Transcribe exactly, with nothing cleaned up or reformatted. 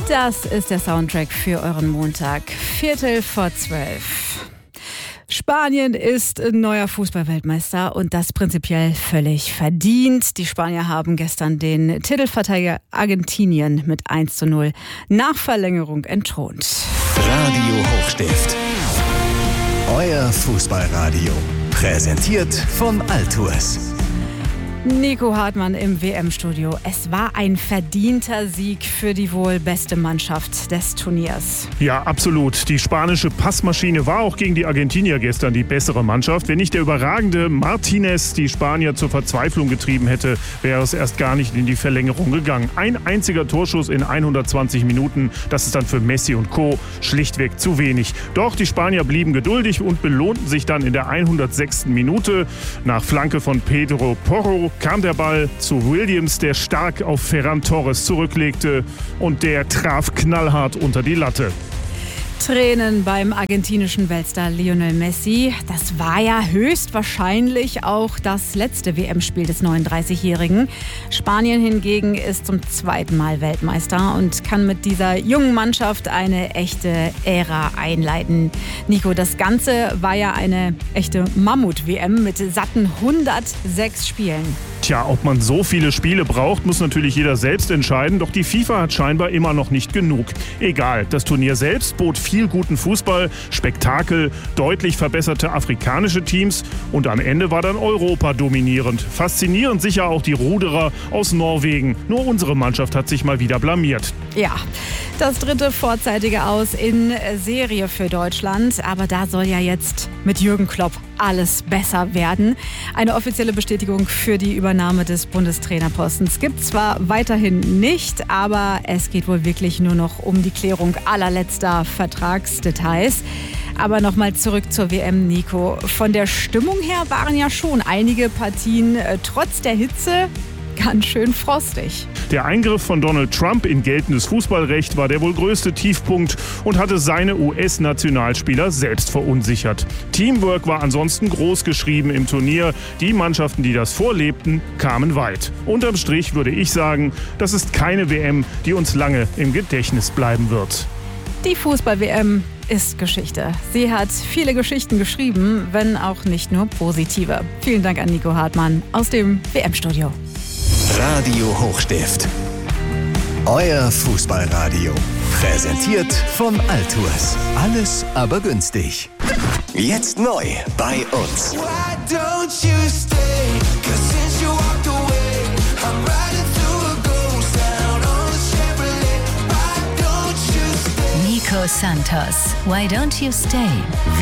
Das ist der Soundtrack für euren Montag. Viertel vor zwölf. Spanien ist neuer Fußballweltmeister und das prinzipiell völlig verdient. Die Spanier haben gestern den Titelverteidiger Argentinien mit eins zu null nach Verlängerung entthront. Radio Hochstift. Euer Fußballradio. Präsentiert von Altours. Nico Hartmann im W M-Studio. Es war ein verdienter Sieg für die wohl beste Mannschaft des Turniers. Ja, absolut. Die spanische Passmaschine war auch gegen die Argentinier gestern die bessere Mannschaft. Wenn nicht der überragende Martinez die Spanier zur Verzweiflung getrieben hätte, wäre es erst gar nicht in die Verlängerung gegangen. Ein einziger Torschuss in hundertzwanzig Minuten, das ist dann für Messi und Co. schlichtweg zu wenig. Doch die Spanier blieben geduldig und belohnten sich dann in der hundertsechsten Minute. Nach Flanke von Pedro Porro kam der Ball zu Williams, der stark auf Ferran Torres zurücklegte und der traf knallhart unter die Latte. Tränen beim argentinischen Weltstar Lionel Messi. Das war ja höchstwahrscheinlich auch das letzte W M-Spiel des neununddreißigjährigen. Spanien hingegen ist zum zweiten Mal Weltmeister und kann mit dieser jungen Mannschaft eine echte Ära einleiten. Nico, das Ganze war ja eine echte Mammut-W M mit satten hundertsechs Spielen. Tja, ob man so viele Spiele braucht, muss natürlich jeder selbst entscheiden. Doch die FIFA hat scheinbar immer noch nicht genug. Egal, das Turnier selbst bot viel guten Fußball, Spektakel, deutlich verbesserte afrikanische Teams und am Ende war dann Europa dominierend. Faszinierend sicher auch die Ruderer aus Norwegen. Nur unsere Mannschaft hat sich mal wieder blamiert. Ja, das dritte vorzeitige Aus in Serie für Deutschland. Aber da soll ja jetzt mit Jürgen Klopp alles besser werden. Eine offizielle Bestätigung für die Übernahme des Bundestrainerpostens gibt es zwar weiterhin nicht, aber es geht wohl wirklich nur noch um die Klärung allerletzter Vertragsdetails. Aber nochmal zurück zur W M, Nico. Von der Stimmung her waren ja schon einige Partien äh, trotz der Hitze ganz schön frostig. Der Eingriff von Donald Trump in geltendes Fußballrecht war der wohl größte Tiefpunkt und hatte seine U S-Nationalspieler selbst verunsichert. Teamwork war ansonsten groß geschrieben im Turnier. Die Mannschaften, die das vorlebten, kamen weit. Unterm Strich würde ich sagen, das ist keine W M, die uns lange im Gedächtnis bleiben wird. Die Fußball-W M ist Geschichte. Sie hat viele Geschichten geschrieben, wenn auch nicht nur positive. Vielen Dank an Nico Hartmann aus dem W M-Studio. Radio Hochstift. Euer Fußballradio. Präsentiert von Altours. Alles aber günstig. Jetzt neu bei uns. Nico Santos. Why don't you stay?